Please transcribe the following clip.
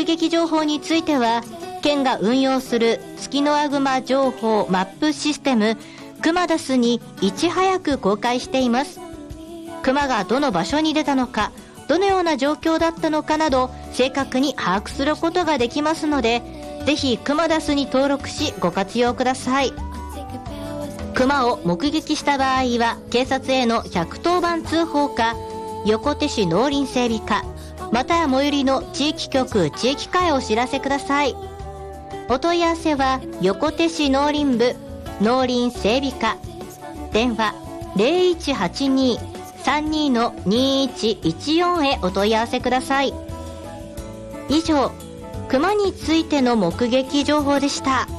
撃情報については、県が運用するツキノワグマ情報マップシステムクマダスにいち早く公開しています。クマがどの場所に出たのか、どのような状況だったのかなど正確に把握することができますので、ぜひクマダスに登録しご活用ください。クマを目撃した場合は警察への110番通報か、横手市農林整備課または最寄りの地域局地域課へお知らせください。お問い合わせは横手市農林部農林整備課、電話 0182-32-2114 へお問い合わせください。以上、クマについての目撃情報でした。